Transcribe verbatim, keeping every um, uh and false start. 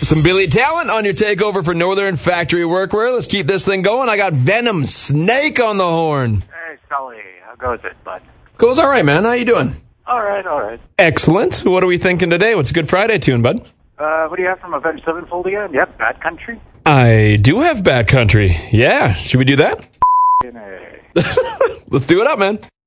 Some Billy Talent on your takeover for Northern Factory Workwear. Let's keep this thing going. I got Venom Snake on the horn. Hey, Sully. How goes it, bud? Goes all right, man. How you doing? All right, all right. Excellent. What are we thinking today? What's a good Friday tune, bud? Uh, what do you have from Avenged Sevenfold again? Yep, Bad Country. I do have Bad Country. Yeah. Should we do that? Let's do it up, man.